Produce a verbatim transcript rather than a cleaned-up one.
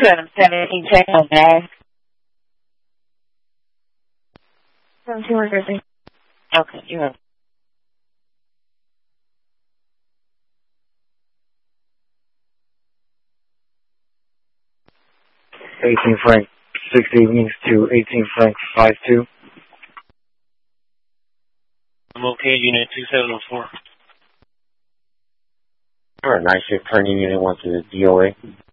seven seventeen Tango Mass. seventeen one thirteen. Okay, you're up. eighteen Frank six evenings to eighteen Frank five two. I'm okay, Unit two seven four. Alright, night shift turning Unit one to the D O A.